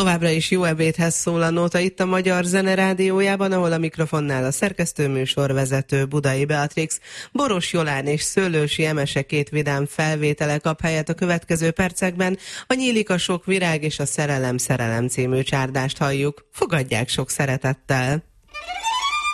Továbbra is jó ebédhez szól a nóta itt a Magyar Zene Rádiójában, ahol a mikrofonnál a szerkesztőműsorvezető Budai Beatrix. Boros Jolán és Szőlősi Emese két vidám felvétele kap helyet a következő percekben. A Nyílik a sok virág és a Szerelem című csárdást halljuk. Fogadják sok szeretettel!